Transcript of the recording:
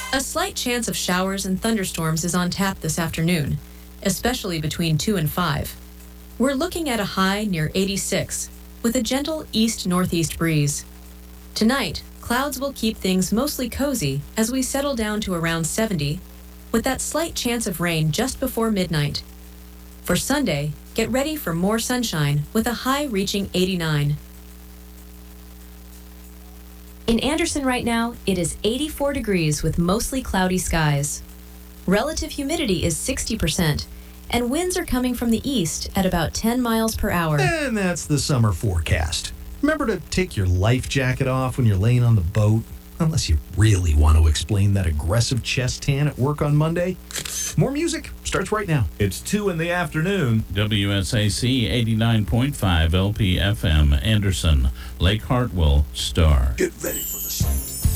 A slight chance of showers and thunderstorms is on tap this afternoon, especially between 2 and 5. We're looking at a high near 86, with a gentle east-northeast breeze. Tonight, clouds will keep things mostly cozy as we settle down to around 70, with that slight chance of rain just before midnight. For Sunday, get ready for more sunshine with a high reaching 89. In Anderson right now, it is 84 degrees with mostly cloudy skies. Relative humidity is 60%, and winds are coming from the east at about 10 miles per hour. And that's the summer forecast. Remember to take your life jacket off when you're laying on the boat, unless you really want to explain that aggressive chest tan at work on Monday. More music starts right now. It's 2 in the afternoon. WSAC 89.5 LPFM, Anderson, Lake Hartwell, Star. Get ready for the